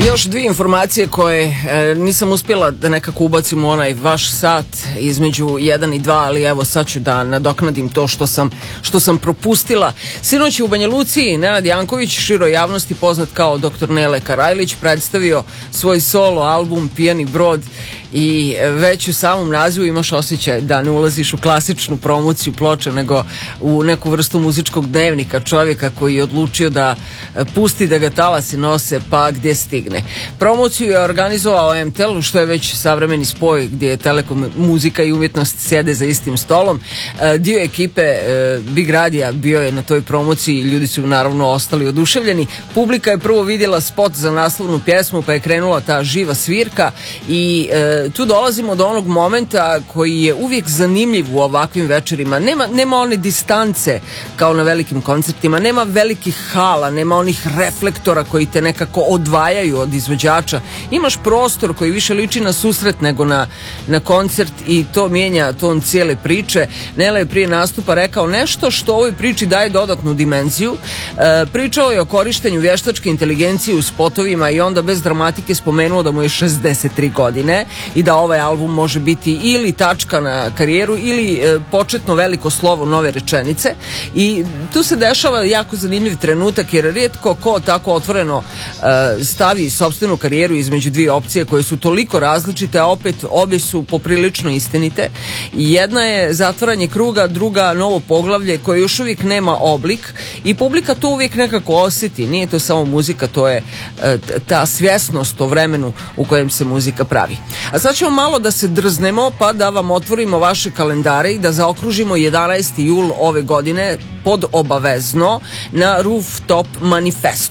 Još dvije informacije koje nisam uspjela da nekako ubacim u onaj vaš sat između 1 i 2, ali evo sad ću da nadoknadim to što sam propustila. Sinoć je u Banja Luci Nenad Janković, široj javnosti poznat kao Dr. Nele Karajlić, predstavio svoj solo album Pijani brod i već u samom nazivu imaš osjećaj da ne ulaziš u klasičnu promociju ploče, nego u neku vrstu muzičkog dnevnika čovjeka koji je odlučio da pusti da ga talasi nose pa gdje stigne. Promociju je organizovao MTEL, što je već savremeni spoj gdje Telekom muzika i umjetnost sjede za istim stolom. Dio ekipe Big Radija bio je na toj promociji i ljudi su naravno ostali oduševljeni. Publika je prvo vidjela spot za naslovnu pjesmu, pa je krenula ta živa svirka i tu dolazimo do onog momenta koji je uvijek zanimljiv u ovakvim večerima. Nema one distance kao na velikim koncertima, nema velikih hala, nema onih reflektora koji te nekako odvajaju od izvođača. Imaš prostor koji više liči na susret nego na koncert i to mijenja ton cijele priče. Nela je prije nastupa rekao nešto što ovoj priči daje dodatnu dimenziju. Pričao je o korištenju vještačke inteligencije u spotovima i onda bez dramatike spomenuo da mu je 63 godine i da ovaj album može biti ili tačka na karijeru ili početno veliko slovo nove rečenice. I tu se dešava jako zanimljiv trenutak, jer rijetko ko tako otvoreno stavi sopstvenu karijeru između dvije opcije koje su toliko različite, a opet obje su poprilično istinite. Jedna je zatvaranje kruga, druga novo poglavlje koje još uvijek nema oblik i publika to uvijek nekako osjeti. Nije to samo muzika, to je ta svjesnost o vremenu u kojem se muzika pravi. A sad ćemo malo da se drznemo pa da vam otvorimo vaše kalendare i da zaokružimo 11. jul ove godine pod obavezno na Rooftop Manifesto.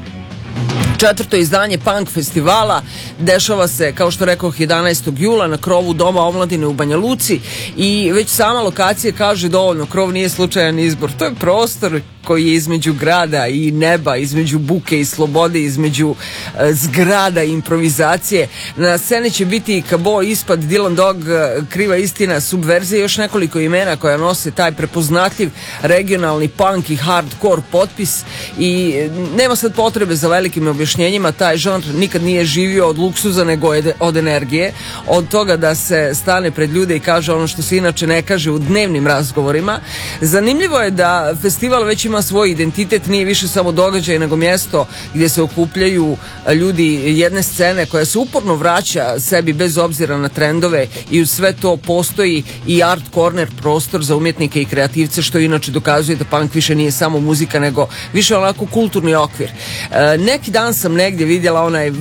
4. izdanje punk festivala dešava se, kao što rekoh, 11. jula na krovu Doma omladine u Banja Luci i već sama lokacija kaže dovoljno, krov nije slučajan izbor. To je prostor koji je između grada i neba, između buke i slobode, između zgrada i improvizacije. Na sceni će biti Kabo, Ispad, Dylan Dog, Kriva istina, Subverzija i još nekoliko imena koja nose taj prepoznatljiv regionalni punk i hardcore potpis i nema sad potrebe za velikim objašnjenjima. Taj žanr nikad nije živio od luksuza nego od energije, od toga da se stane pred ljude i kaže ono što se inače ne kaže u dnevnim razgovorima. Zanimljivo je da festival već ima svoj identitet, nije više samo događaj nego mjesto gdje se okupljaju ljudi jedne scene koja se uporno vraća sebi bez obzira na trendove i uz sve to postoji i art corner, prostor za umjetnike i kreativce, što inače dokazuje da punk više nije samo muzika nego više onako kulturni okvir. Neki dan sam negdje vidjela onaj